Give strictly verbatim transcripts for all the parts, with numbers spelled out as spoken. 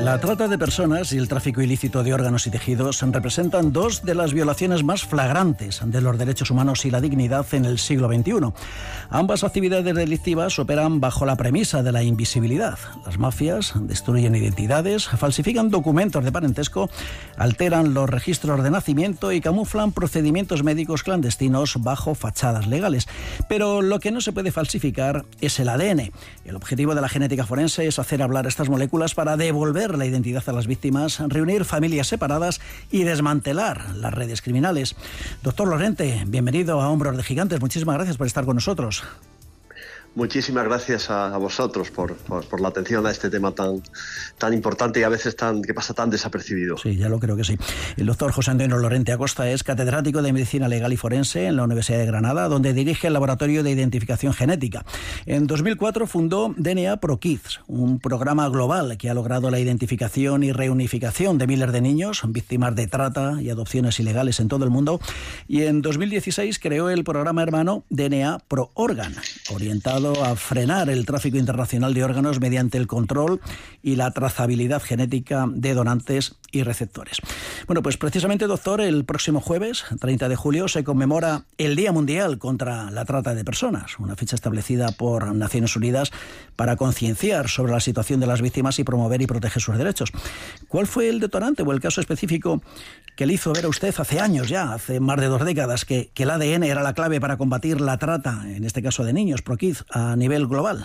La trata de personas y el tráfico ilícito de órganos y tejidos representan dos de las violaciones más flagrantes de los derechos humanos y la dignidad en el siglo veintiuno. Ambas actividades delictivas operan bajo la premisa de la invisibilidad. Las mafias destruyen identidades, falsifican documentos de parentesco, alteran los registros de nacimiento y camuflan procedimientos médicos clandestinos bajo fachadas legales. Pero lo que no se puede falsificar es el A D N. El objetivo de la genética forense es hacer hablar estas moléculas para devolver la identidad a las víctimas, reunir familias separadas y desmantelar las redes criminales. Doctor Lorente, bienvenido a Hombros de Gigantes. Muchísimas gracias por estar con nosotros. Muchísimas gracias a, a vosotros por, por, por la atención a este tema tan, tan importante y a veces tan que pasa tan desapercibido. Sí, ya lo creo que sí. El doctor José Antonio Lorente Acosta es catedrático de Medicina Legal y Forense en la Universidad de Granada, donde dirige el Laboratorio de Identificación Genética. En dos mil cuatro fundó D N A Pro Kids, un programa global que ha logrado la identificación y reunificación de miles de niños víctimas de trata y adopciones ilegales en todo el mundo. Y en dos mil dieciséis creó el programa hermano D N A Pro Organ, orientado a frenar el tráfico internacional de órganos mediante el control y la trazabilidad genética de donantes y receptores. Bueno, pues precisamente, doctor, el próximo jueves, treinta de julio, se conmemora el Día Mundial contra la Trata de Personas, una fecha establecida por Naciones Unidas para concienciar sobre la situación de las víctimas y promover y proteger sus derechos. ¿Cuál fue el detonante o el caso específico que le hizo ver a usted hace años ya, hace más de dos décadas, que, que el A D N era la clave para combatir la trata, en este caso de niños, Pro Kids, a nivel global?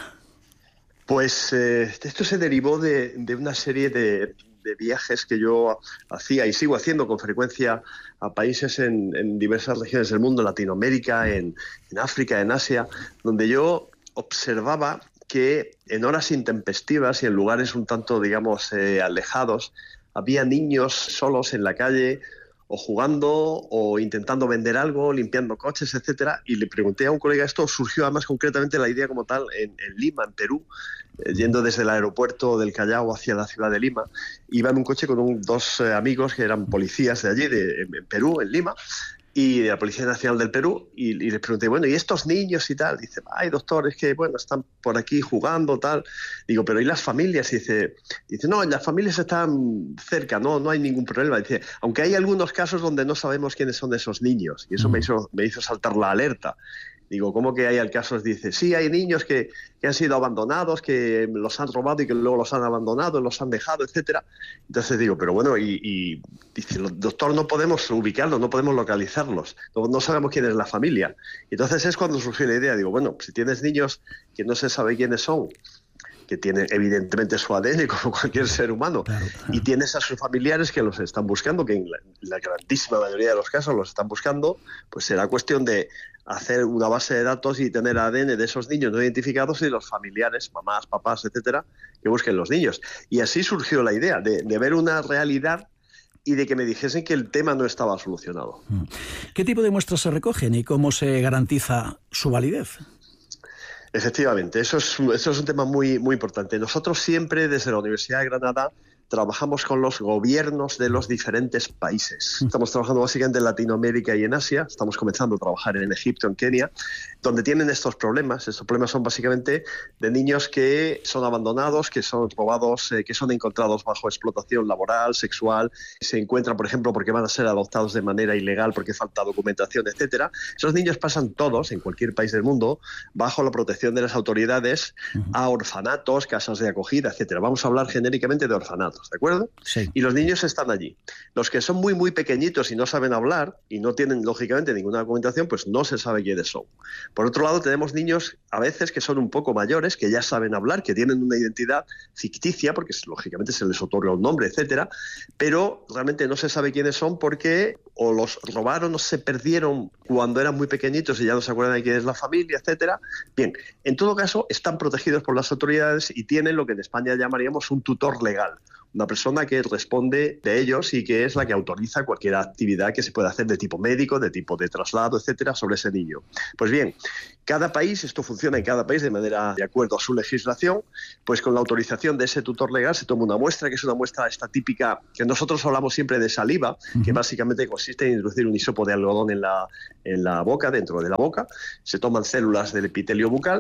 Pues eh, esto se derivó de, de una serie de, de viajes que yo hacía y sigo haciendo con frecuencia a países en, en diversas regiones del mundo, en Latinoamérica, en, en África, en Asia, donde yo observaba que en horas intempestivas y en lugares un tanto, digamos, eh, alejados, había niños solos en la calle, o jugando, o intentando vender algo, limpiando coches, etcétera. Y le pregunté a un colega, esto surgió además concretamente la idea como tal en, en Lima, en Perú, eh, yendo desde el aeropuerto del Callao hacia la ciudad de Lima. Iba en un coche con un, dos eh, amigos que eran policías de allí, de, en, en Perú, en Lima, y de la Policía Nacional del Perú, y, y les pregunté, bueno, ¿y estos niños y tal? Dice, ay, doctor, es que, bueno, están por aquí jugando, tal. Digo, pero ¿y las familias? Y dice, dice, no, las familias están cerca, no, no hay ningún problema. Dice, aunque hay algunos casos donde no sabemos quiénes son esos niños, y eso me hizo, me hizo saltar la alerta. Digo, ¿cómo que hay casos? Dice, sí, hay niños que, que han sido abandonados, que los han robado y que luego los han abandonado, los han dejado, etcétera. Entonces digo, pero bueno, y, y dice, doctor, no podemos ubicarlos, no podemos localizarlos, no, no sabemos quién es la familia. Entonces es cuando surgió la idea, digo, bueno, si tienes niños que no se sabe quiénes son, que tienen evidentemente su A D N como cualquier ser humano, claro, claro. Y tienes a sus familiares que los están buscando, que en la, la grandísima mayoría de los casos los están buscando, pues será cuestión de hacer una base de datos y tener A D N de esos niños no identificados y los familiares, mamás, papás, etcétera, que busquen los niños. Y así surgió la idea de, de ver una realidad y de que me dijesen que el tema no estaba solucionado. ¿Qué tipo de muestras se recogen y cómo se garantiza su validez? Efectivamente, eso es, eso es un tema muy, muy importante. Nosotros siempre, desde la Universidad de Granada, trabajamos con los gobiernos de los diferentes países. Estamos trabajando básicamente en Latinoamérica y en Asia. Estamos comenzando a trabajar en Egipto, en Kenia, donde tienen estos problemas. Estos problemas son básicamente de niños que son abandonados, que son robados, eh, que son encontrados bajo explotación laboral, sexual. Se encuentran, por ejemplo, porque van a ser adoptados de manera ilegal porque falta documentación, etcétera. Esos niños pasan todos, en cualquier país del mundo, bajo la protección de las autoridades, a orfanatos, casas de acogida, etcétera. Vamos a hablar genéricamente de orfanatos, ¿de acuerdo? Sí. Y los niños están allí. Los que son muy, muy pequeñitos y no saben hablar y no tienen, lógicamente, ninguna documentación, pues no se sabe quiénes son. Por otro lado, tenemos niños a veces que son un poco mayores, que ya saben hablar, que tienen una identidad ficticia, porque lógicamente se les otorga un nombre, etcétera, pero realmente no se sabe quiénes son porque o los robaron o se perdieron cuando eran muy pequeñitos y ya no se acuerdan de quién es la familia, etcétera. Bien, en todo caso, están protegidos por las autoridades y tienen lo que en España llamaríamos un tutor legal. Una persona que responde de ellos y que es la que autoriza cualquier actividad que se pueda hacer de tipo médico, de tipo de traslado, etcétera, sobre ese niño. Pues bien, cada país, esto funciona en cada país de manera de acuerdo a su legislación, pues con la autorización de ese tutor legal se toma una muestra, que es una muestra esta típica, que nosotros hablamos siempre de saliva, uh-huh. que básicamente consiste en introducir un hisopo de algodón en la, en la boca, dentro de la boca, se toman células del epitelio bucal,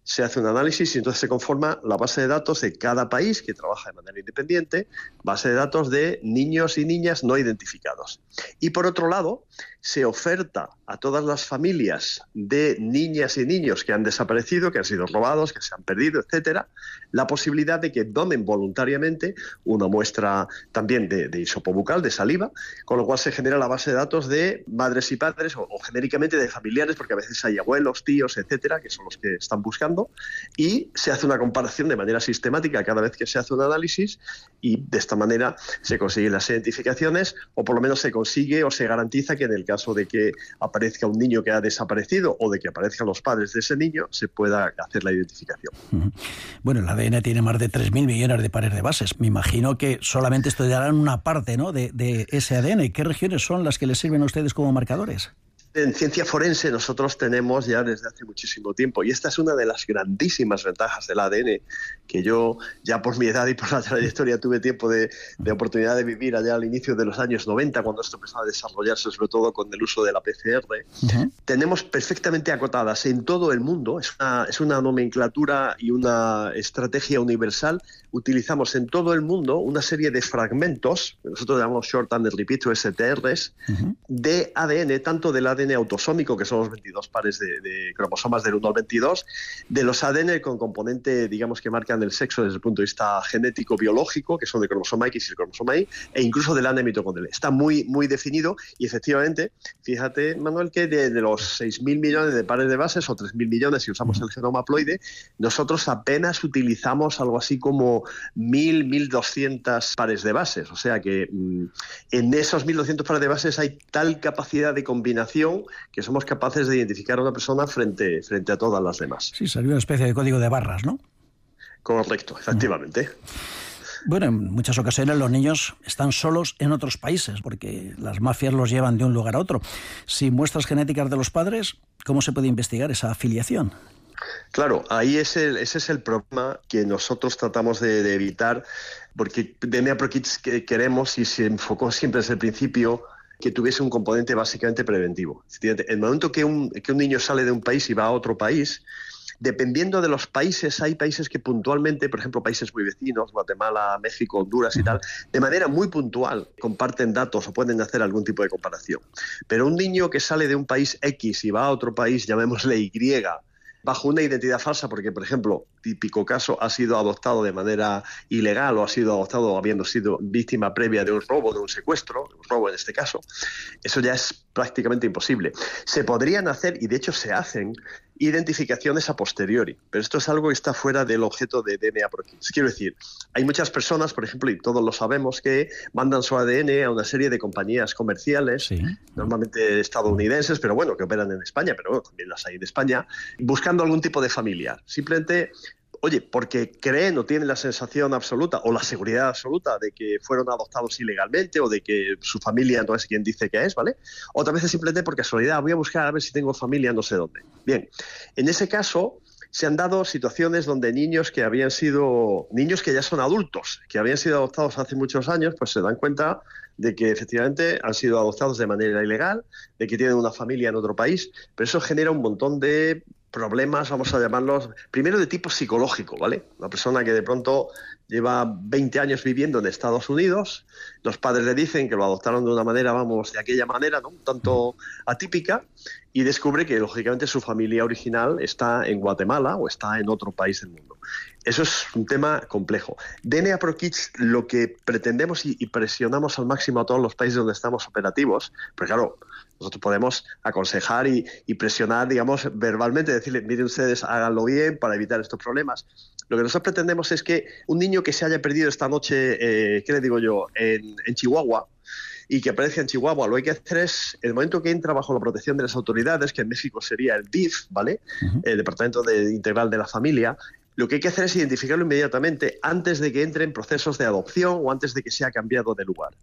se hace un análisis y entonces se conforma la base de datos de cada país que trabaja de manera independiente, base de datos de niños y niñas no identificados. Y por otro lado, se oferta a todas las familias de niñas y niños que han desaparecido, que han sido robados, que se han perdido, etcétera, la posibilidad de que donen voluntariamente una muestra también de, de hisopo bucal, de saliva, con lo cual se genera la base de datos de madres y padres o, o genéricamente de familiares, porque a veces hay abuelos, tíos, etcétera, que son los que están buscando, y se hace una comparación de manera sistemática cada vez que se hace un análisis y de esta manera se consiguen las identificaciones, o por lo menos se consigue o se garantiza que en el caso de que aparezca un niño que ha desaparecido o de que aparezcan los padres de ese niño, se pueda hacer la identificación. Bueno, el A D N tiene más de tres mil millones de pares de bases. Me imagino que solamente estudiarán una parte, ¿no?, de, de ese A D N. ¿Qué regiones son las que les sirven a ustedes como marcadores? En ciencia forense nosotros tenemos ya desde hace muchísimo tiempo, y esta es una de las grandísimas ventajas del A D N, que yo ya por mi edad y por la trayectoria tuve tiempo de, de oportunidad de vivir allá al inicio de los años noventa, cuando esto empezaba a desarrollarse, sobre todo con el uso de la P C R. Uh-huh. Tenemos perfectamente acotadas en todo el mundo, es una, es una nomenclatura y una estrategia universal. Utilizamos en todo el mundo una serie de fragmentos, nosotros llamamos Short and Repeat o S T Rs, uh-huh, de A D N, tanto del A D N autosómico, que son los veintidós pares de, de cromosomas del uno al veintidós, de los A D N con componente, digamos, que marcan el sexo desde el punto de vista genético, biológico, que son de cromosoma X y el cromosoma Y, e incluso del A N mitocondrial. Está muy, muy definido y efectivamente, fíjate, Manuel, que de, de los seis mil millones de pares de bases, o tres mil millones si usamos el genoma haploide, nosotros apenas utilizamos algo así como mil, mil doscientos pares de bases. O sea que mmm, en esos mil doscientos pares de bases hay tal capacidad de combinación que somos capaces de identificar a una persona frente, frente a todas las demás. Sí, sería una especie de código de barras, ¿no? Correcto, efectivamente. Bueno, en muchas ocasiones los niños están solos en otros países porque las mafias los llevan de un lugar a otro. Sin muestras genéticas de los padres, ¿cómo se puede investigar esa afiliación? Claro, ahí es el, ese es el problema que nosotros tratamos de, de evitar, porque D N A ProKids que queremos, y se enfocó siempre desde el principio, que tuviese un componente básicamente preventivo. El momento que un, que un niño sale de un país y va a otro país, dependiendo de los países, hay países que puntualmente, por ejemplo, países muy vecinos, Guatemala, México, Honduras y tal, de manera muy puntual comparten datos o pueden hacer algún tipo de comparación. Pero un niño que sale de un país X y va a otro país, llamémosle Y, bajo una identidad falsa, porque, por ejemplo, típico caso, ha sido adoptado de manera ilegal o ha sido adoptado habiendo sido víctima previa de un robo, de un secuestro, un robo en este caso, eso ya es prácticamente imposible. Se podrían hacer, y de hecho se hacen, identificaciones a posteriori, pero esto es algo que está fuera del objeto de D N A ProKids. Quiero decir, hay muchas personas, por ejemplo, y todos lo sabemos, que mandan su A D N a una serie de compañías comerciales, sí, normalmente estadounidenses, pero bueno, que operan en España, pero bueno, también las hay en España, buscando algún tipo de familiar. Simplemente, oye, porque creen o tienen la sensación absoluta o la seguridad absoluta de que fueron adoptados ilegalmente o de que su familia no es quien dice que es, ¿vale? Otras veces simplemente por casualidad, voy a buscar a ver si tengo familia no sé dónde. Bien, en ese caso se han dado situaciones donde niños que habían sido, niños que ya son adultos, que habían sido adoptados hace muchos años, pues se dan cuenta de que efectivamente han sido adoptados de manera ilegal, de que tienen una familia en otro país, pero eso genera un montón de problemas, vamos a llamarlos, primero de tipo psicológico, ¿vale? Una persona que de pronto lleva veinte años viviendo en Estados Unidos, los padres le dicen que lo adoptaron de una manera, vamos, de aquella manera, ¿no?, un tanto atípica, y descubre que, lógicamente, su familia original está en Guatemala o está en otro país del mundo. Eso es un tema complejo. D N A ProKids, lo que pretendemos y, y presionamos al máximo a todos los países donde estamos operativos, pero claro, nosotros podemos aconsejar y, y presionar, digamos, verbalmente, decirle, miren ustedes, háganlo bien para evitar estos problemas. Lo que nosotros pretendemos es que un niño que se haya perdido esta noche, eh, ¿qué le digo yo?, en, en Chihuahua, y que aparezca en Chihuahua, lo que hay que hacer es, el momento que entra bajo la protección de las autoridades, que en México sería el D I F, ¿vale?, uh-huh, el Departamento de, Integral de la Familia, lo que hay que hacer es identificarlo inmediatamente antes de que entre en procesos de adopción o antes de que sea cambiado de lugar.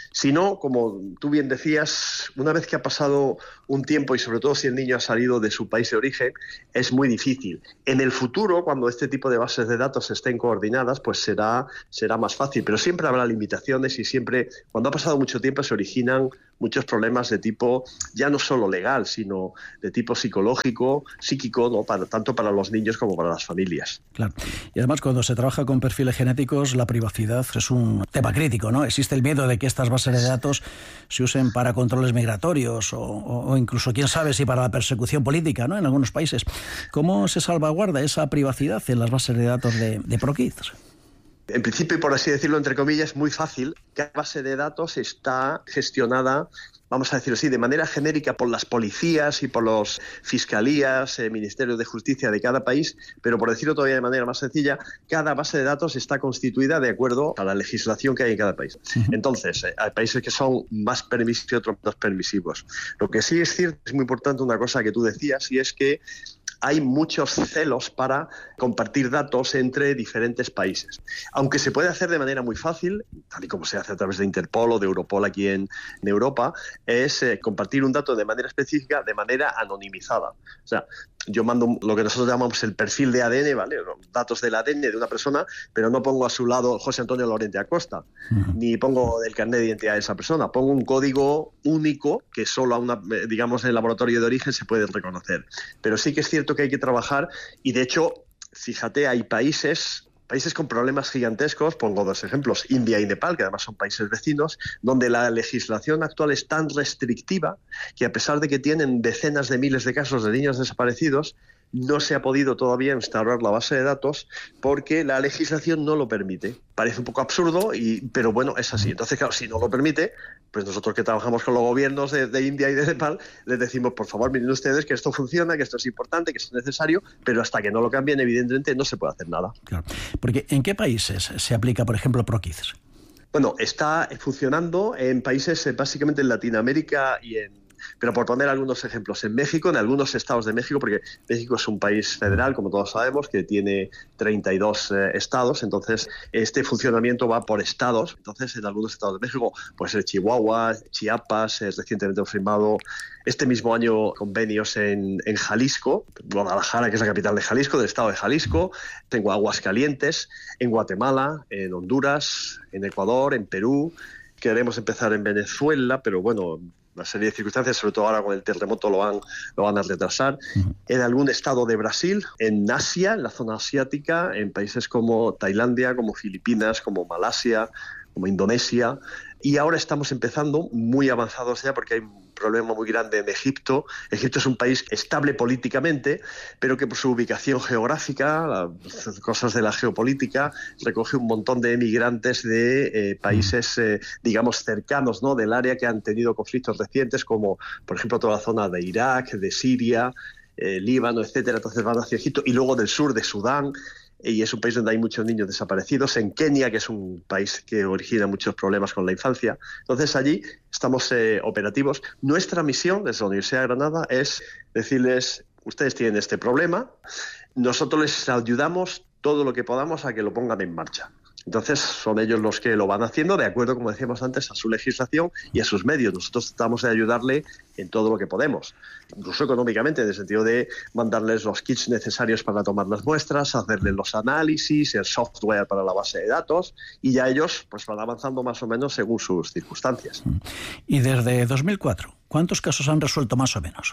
Si no, como tú bien decías, una vez que ha pasado un tiempo y sobre todo si el niño ha salido de su país de origen, es muy difícil. En el futuro, cuando este tipo de bases de datos estén coordinadas, pues será, será más fácil, pero siempre habrá limitaciones y siempre, cuando ha pasado mucho tiempo, se originan muchos problemas de tipo ya no solo legal, sino de tipo psicológico, psíquico, ¿no? Para, tanto para los niños como para las familias. Claro. Y además, cuando se trabaja con perfiles genéticos, la privacidad es un tema crítico, ¿no? Existe el miedo de que estas bases de datos se usen para controles migratorios o, o, o incluso, quién sabe, si para la persecución política, ¿no? En algunos países. ¿Cómo se salvaguarda esa privacidad en las bases de datos de, de ProKids? En principio, y por así decirlo, entre comillas, muy fácil. Cada base de datos está gestionada, vamos a decirlo así, de manera genérica por las policías y por las fiscalías, eh, ministerios de justicia de cada país, pero por decirlo todavía de manera más sencilla, cada base de datos está constituida de acuerdo a la legislación que hay en cada país. Entonces, eh, hay países que son más permisivos y otros menos permisivos. Lo que sí es cierto, es muy importante una cosa que tú decías, y es que hay muchos celos para compartir datos entre diferentes países. Aunque se puede hacer de manera muy fácil, tal y como se hace a través de Interpol o de Europol aquí en, en Europa, es eh, compartir un dato de manera específica, de manera anonimizada. O sea, yo mando lo que nosotros llamamos el perfil de A D N, ¿vale? Los datos del A D N de una persona, pero no pongo a su lado José Antonio Lorente Acosta, uh-huh. ni pongo el carnet de identidad de esa persona. Pongo un código único que solo a una, digamos, en el laboratorio de origen se puede reconocer. Pero sí que es cierto que hay que trabajar y, de hecho, fíjate, hay países... Países con problemas gigantescos, pongo dos ejemplos, India y Nepal, que además son países vecinos, donde la legislación actual es tan restrictiva que, a pesar de que tienen decenas de miles de casos de niños desaparecidos, no se ha podido todavía instaurar la base de datos porque la legislación no lo permite. Parece un poco absurdo, y, pero bueno, es así. Entonces, claro, si no lo permite, pues nosotros que trabajamos con los gobiernos de, de India y de Nepal, les decimos, por favor, miren ustedes que esto funciona, que esto es importante, que esto es necesario, pero hasta que no lo cambien, evidentemente, no se puede hacer nada. Claro. Porque, ¿en qué países se aplica, por ejemplo, ProKids? Bueno, está funcionando en países, básicamente en Latinoamérica y en... Pero por poner algunos ejemplos, en México, en algunos estados de México, porque México es un país federal, como todos sabemos, que tiene treinta y dos eh, estados, entonces este funcionamiento va por estados. Entonces, en algunos estados de México, pues en Chihuahua, Chiapas, eh, recientemente hemos firmado este mismo año convenios en, en Jalisco, Guadalajara, que es la capital de Jalisco, del estado de Jalisco, tengo Aguascalientes, en Guatemala, en Honduras, en Ecuador, en Perú. Queremos empezar en Venezuela, pero bueno, una serie de circunstancias, sobre todo ahora con el terremoto, lo van, lo van a retrasar. Uh-huh. En algún estado de Brasil, en Asia, en la zona asiática, en países como Tailandia, como Filipinas, como Malasia, como Indonesia. Y ahora estamos empezando, muy avanzados ya, porque hay un problema muy grande en Egipto. Egipto es un país estable políticamente, pero que por su ubicación geográfica, las cosas de la geopolítica, recoge un montón de emigrantes de eh, países, eh, digamos, cercanos, ¿no?, del área, que han tenido conflictos recientes, como, por ejemplo, toda la zona de Irak, de Siria, eh, Líbano, etcétera. Entonces van hacia Egipto, y luego del sur de Sudán. Y es un país donde hay muchos niños desaparecidos, en Kenia, que es un país que origina muchos problemas con la infancia. Entonces, allí estamos eh, operativos. Nuestra misión desde la Universidad de Granada es decirles, ustedes tienen este problema, nosotros les ayudamos todo lo que podamos a que lo pongan en marcha. Entonces, son ellos los que lo van haciendo de acuerdo, como decíamos antes, a su legislación y a sus medios. Nosotros tratamos de ayudarle en todo lo que podemos, incluso económicamente, en el sentido de mandarles los kits necesarios para tomar las muestras, hacerles los análisis, el software para la base de datos, y ya ellos pues van avanzando más o menos según sus circunstancias. Y desde dos mil cuatro, ¿cuántos casos han resuelto más o menos?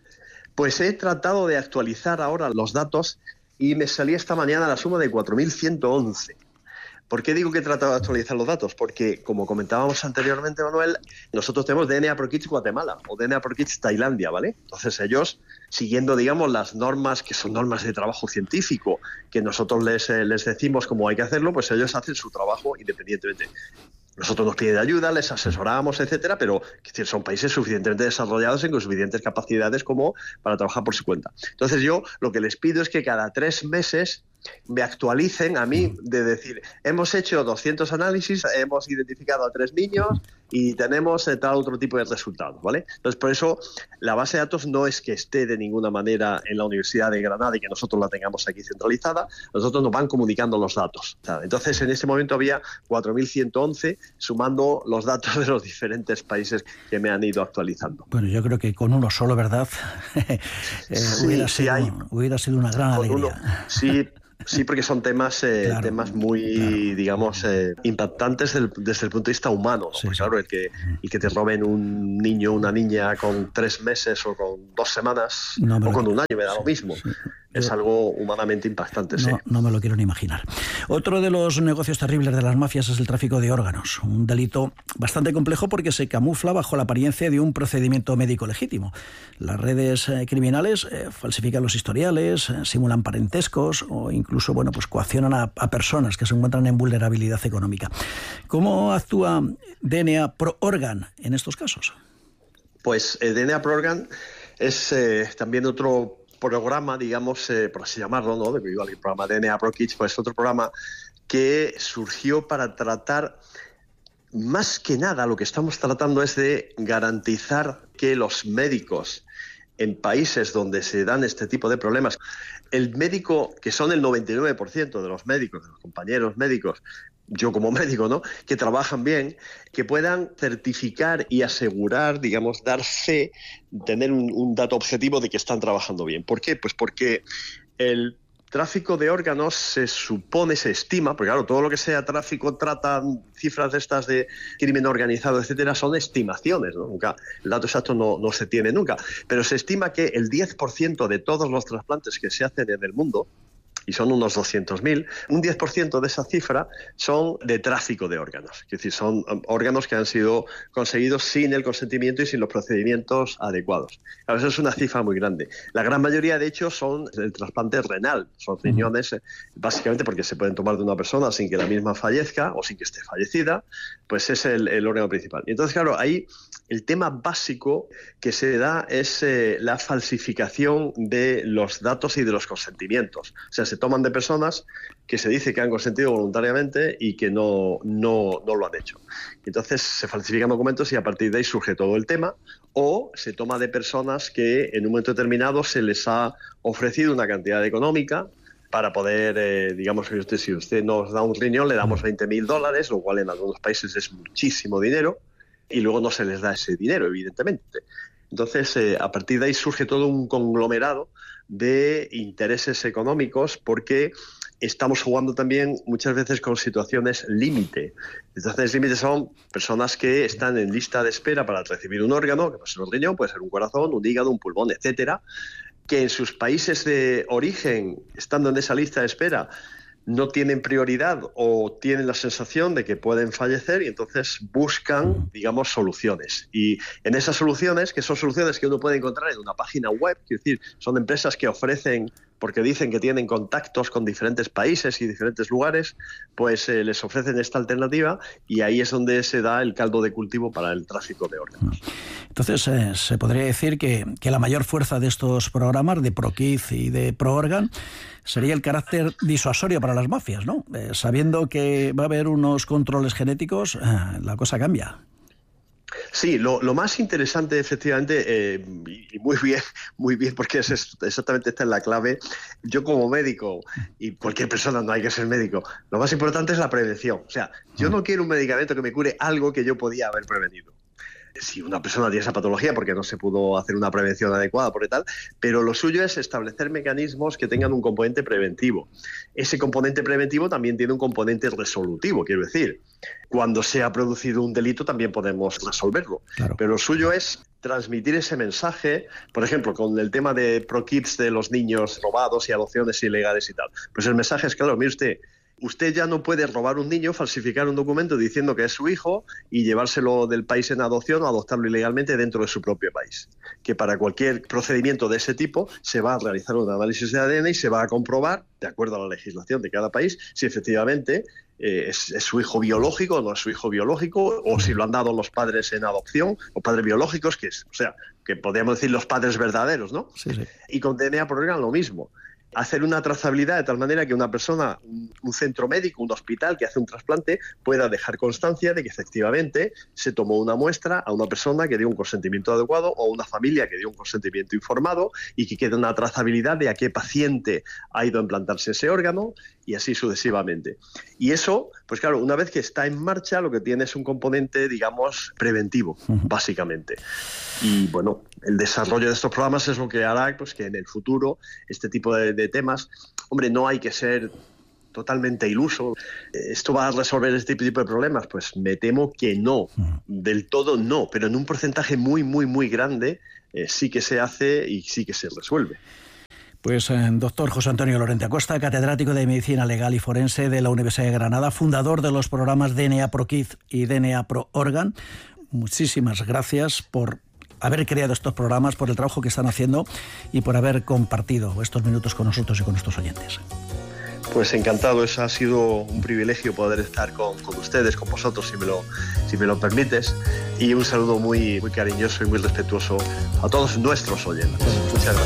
Pues he tratado de actualizar ahora los datos y me salía esta mañana la suma de cuatro mil ciento once. ¿Por qué digo que he tratado de actualizar los datos? Porque, como comentábamos anteriormente, Manuel, nosotros tenemos D N A ProKids Guatemala o D N A ProKids Tailandia, ¿vale? Entonces ellos, siguiendo, digamos, las normas, que son normas de trabajo científico, que nosotros les, eh, les decimos cómo hay que hacerlo, pues ellos hacen su trabajo independientemente. Nosotros nos piden ayuda, les asesoramos, etcétera, pero es decir, son países suficientemente desarrollados y con suficientes capacidades como para trabajar por su cuenta. Entonces yo lo que les pido es que cada tres meses me actualicen a mí, de decir, hemos hecho doscientos análisis, hemos identificado a tres niños, y tenemos eh, tal otro tipo de resultados, ¿vale? Entonces, por eso, la base de datos no es que esté de ninguna manera en la Universidad de Granada y que nosotros la tengamos aquí centralizada, nosotros nos van comunicando los datos. Entonces, en ese momento había cuatro mil ciento once, sumando los datos de los diferentes países que me han ido actualizando. Bueno, yo creo que con uno solo, ¿verdad? eh, sí, hubiera, sí sido, hay, hubiera sido una gran alegría. Uno, sí, Sí, porque son temas eh, claro, temas muy, claro. digamos, eh, impactantes del, desde el punto de vista humano, ¿no? Sí, Porque, sí. claro, el que, el que te roben un niño o una niña con tres meses o con dos semanas no o con quiero. un año, me da sí, lo mismo. Sí. Es Yo... algo humanamente impactante, no, sí. No me lo quiero ni imaginar. Otro de los negocios terribles de las mafias es el tráfico de órganos, un delito bastante complejo porque se camufla bajo la apariencia de un procedimiento médico legítimo. Las redes eh, criminales eh, falsifican los historiales, eh, simulan parentescos o incluso, bueno, pues coaccionan a, a personas que se encuentran en vulnerabilidad económica. ¿Cómo actúa D N A ProOrgan en estos casos? Pues eh, D N A ProOrgan es eh, también otro programa, digamos, eh, por así llamarlo, ¿no? De igual que el programa D N A ProKids, pues otro programa que surgió para tratar, más que nada, lo que estamos tratando es de garantizar que los médicos en países donde se dan este tipo de problemas, el médico, que son el noventa y nueve por ciento de los médicos, de los compañeros médicos, yo como médico, ¿no?, que trabajan bien, que puedan certificar y asegurar, digamos, dar fe, tener un, un dato objetivo de que están trabajando bien. ¿Por qué? Pues porque el tráfico de órganos se supone, se estima, porque claro, todo lo que sea tráfico, trata, cifras de estas de crimen organizado, etcétera, son estimaciones, ¿no? Nunca, el dato exacto no, no se tiene nunca, pero se estima que el diez por ciento de todos los trasplantes que se hacen en el mundo, y son unos doscientos mil, un diez por ciento de esa cifra son de tráfico de órganos. Es decir, son órganos que han sido conseguidos sin el consentimiento y sin los procedimientos adecuados. A veces es una cifra muy grande. La gran mayoría, de hecho, son el trasplante renal. Son riñones, básicamente porque se pueden tomar de una persona sin que la misma fallezca o sin que esté fallecida, pues es el, el órgano principal. Y entonces, claro, ahí el tema básico que se da es eh, la falsificación de los datos y de los consentimientos. O sea, se toman de personas que se dice que han consentido voluntariamente y que no, no, no lo han hecho. Entonces se falsifican documentos y a partir de ahí surge todo el tema, o se toma de personas que en un momento determinado se les ha ofrecido una cantidad económica para poder, eh, digamos, que usted, si usted nos da un riñón, le damos veinte mil dólares, lo cual en algunos países es muchísimo dinero, y luego no se les da ese dinero, evidentemente. Entonces, eh, a partir de ahí surge todo un conglomerado de intereses económicos porque estamos jugando también muchas veces con situaciones límite. Entonces, límite son personas que están en lista de espera para recibir un órgano, que puede ser un riñón, puede ser un corazón, un hígado, un pulmón, etcétera, que en sus países de origen, estando en esa lista de espera, no tienen prioridad o tienen la sensación de que pueden fallecer y entonces buscan, digamos, soluciones. Y en esas soluciones, que son soluciones que uno puede encontrar en una página web, quiero decir, son empresas que ofrecen, porque dicen que tienen contactos con diferentes países y diferentes lugares, pues eh, les ofrecen esta alternativa y ahí es donde se da el caldo de cultivo para el tráfico de órganos. Entonces, eh, se podría decir que, que la mayor fuerza de estos programas, de ProKids y de ProOrgan, sería el carácter disuasorio para las mafias, ¿no? Eh, sabiendo que va a haber unos controles genéticos, eh, la cosa cambia. Sí, lo, lo más interesante, efectivamente, eh, y muy bien, muy bien, porque es exactamente esta es la clave. Yo como médico, y cualquier persona, no hay que ser médico, lo más importante es la prevención. O sea, yo no quiero un medicamento que me cure algo que yo podía haber prevenido. Si una persona tiene esa patología porque no se pudo hacer una prevención adecuada por tal, pero lo suyo es establecer mecanismos que tengan un componente preventivo. Ese componente preventivo también tiene un componente resolutivo, quiero decir, cuando se ha producido un delito también podemos resolverlo, claro. Pero lo suyo es transmitir ese mensaje, por ejemplo, con el tema de ProKids de los niños robados y adopciones ilegales y tal. Pues el mensaje es claro, mire usted, usted ya no puede robar un niño, falsificar un documento diciendo que es su hijo y llevárselo del país en adopción o adoptarlo ilegalmente dentro de su propio país. Que para cualquier procedimiento de ese tipo se va a realizar un análisis de A D N y se va a comprobar, de acuerdo a la legislación de cada país, si efectivamente eh, es, es su hijo biológico o no es su hijo biológico, o si lo han dado los padres en adopción o padres biológicos, que es, o sea, que podríamos decir los padres verdaderos, ¿no? Sí, sí. Y con D N A ProOrgan lo mismo. hacer una trazabilidad de tal manera que una persona, un centro médico, un hospital que hace un trasplante, pueda dejar constancia de que efectivamente se tomó una muestra a una persona que dio un consentimiento adecuado o a una familia que dio un consentimiento informado y que quede una trazabilidad de a qué paciente ha ido a implantarse ese órgano y así sucesivamente. Y eso, pues claro, una vez que está en marcha, lo que tiene es un componente, digamos, preventivo, uh-huh. básicamente. Y bueno, el desarrollo de estos programas es lo que hará pues, que en el futuro este tipo de, de temas, hombre, no hay que ser totalmente iluso. ¿Esto va a resolver este tipo de problemas? Pues me temo que no, del todo no, pero en un porcentaje muy, muy, muy grande eh, sí que se hace y sí que se resuelve. Pues eh, doctor José Antonio Lorente Acosta, catedrático de Medicina Legal y Forense de la Universidad de Granada, fundador de los programas D N A ProKids y D N A ProOrgan. Muchísimas gracias por haber creado estos programas, por el trabajo que están haciendo y por haber compartido estos minutos con nosotros y con nuestros oyentes. Pues encantado, eso ha sido un privilegio poder estar con, con ustedes, con vosotros, si me lo, si me lo permites, y un saludo muy, muy cariñoso y muy respetuoso a todos nuestros oyentes. Muchas gracias.